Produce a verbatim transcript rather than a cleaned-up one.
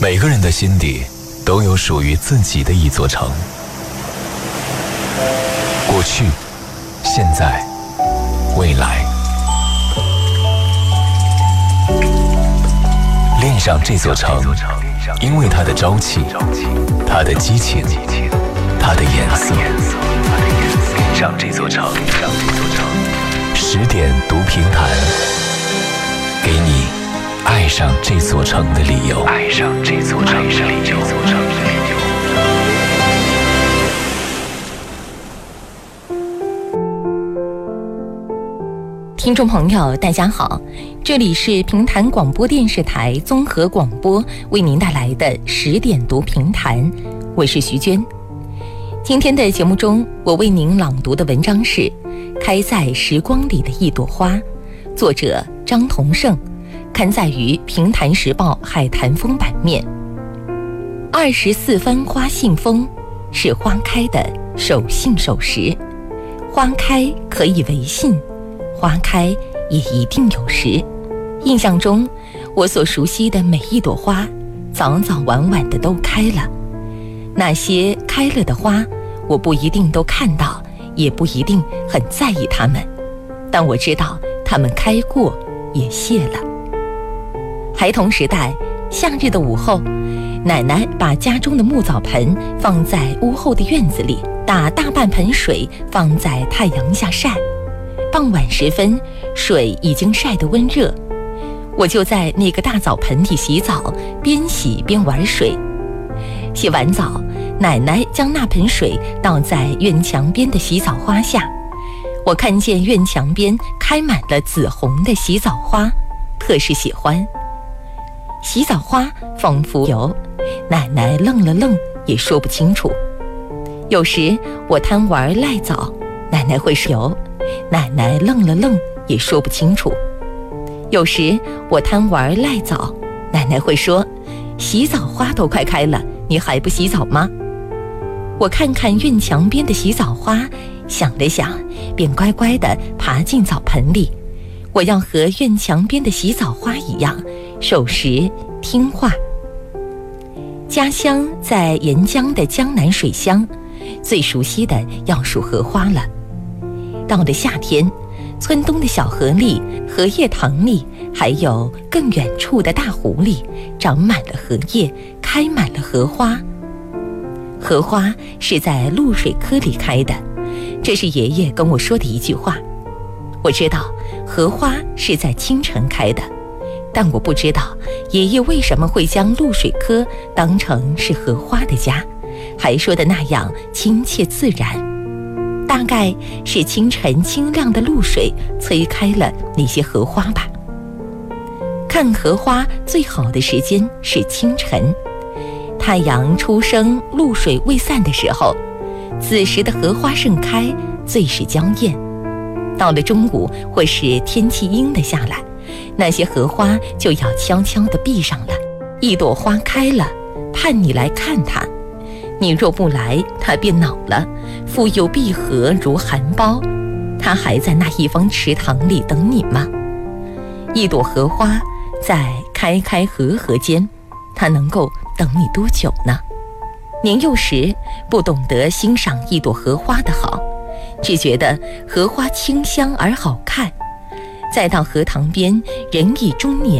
每个人的心底都有属于自己的一座城，过去、现在、未来。恋上这座城，因为它的朝气，它的激情，它的颜色。恋上这座城，十点读评弹，给你爱上这座城的理由。爱上这座城的理由。 听众朋友大家好，这里是平潭广播电视台综合广播为您带来的十点读评弹，我是徐娟。今天的节目中，我为您朗读的文章是《开在时光里的一朵花》，作者张同胜，刊载于平潭时报海棠风版面。二十四番花信封，是花开的守信守时。花开可以为信，花开也一定有时。印象中，我所熟悉的每一朵花，早早晚晚的都开了。那些开了的花，我不一定都看到，也不一定很在意它们，但我知道它们开过，也谢了。孩童时代，夏日的午后，奶奶把家中的木澡盆放在屋后的院子里，打大半盆水放在太阳下晒。傍晚时分，水已经晒得温热，我就在那个大澡盆里洗澡，边洗边玩水。洗完澡，奶奶将那盆水倒在院墙边的洗澡花下，我看见院墙边开满了紫红的洗澡花，特是喜欢。洗澡花仿佛有，奶奶愣了愣，也说不清楚。有时我贪玩赖澡，奶奶会说有，奶奶愣了愣，也说不清楚。有时我贪玩赖澡，奶奶会说，洗澡花都快开了，你还不洗澡吗？我看看院墙边的洗澡花，想了想，便乖乖地爬进澡盆里。我要和院墙边的洗澡花一样，守时听话。家乡在沿江的江南水乡，最熟悉的要数荷花了。到了夏天，村东的小河里、荷叶塘里，还有更远处的大湖里，长满了荷叶，开满了荷花。荷花是在露水科里开的，这是爷爷跟我说的一句话。我知道荷花是在清晨开的，但我不知道爷爷为什么会将露水科当成是荷花的家，还说的那样亲切自然。大概是清晨清亮的露水催开了那些荷花吧。看荷花最好的时间是清晨，太阳初升，露水未散的时候，此时的荷花盛开，最是娇艳。到了中午或是天气阴了下来，那些荷花就要悄悄地闭上了。一朵花开了，盼你来看它，你若不来，它便恼了，复又闭合如含苞。它还在那一方池塘里等你吗？一朵荷花在开开合合间，它能够等你多久呢？年幼时不懂得欣赏一朵荷花的好，只觉得荷花清香而好看。再到荷塘边，人已中年，